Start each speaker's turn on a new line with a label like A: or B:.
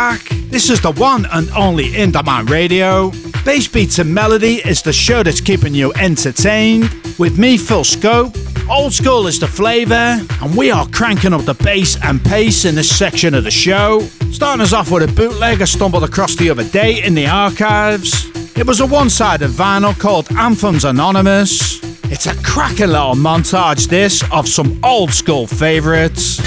A: back. This is the one and only Indie Radio. Bass Beats and Melody is the show that's keeping you entertained. With me, Phil Scope. Old school is the flavour, and we are cranking up the bass and pace in this section of the show. Starting us off with a bootleg I stumbled across the other day in the archives. It was a one-sided vinyl called Anthems Anonymous. It's a cracking little montage, this, of some old school favourites.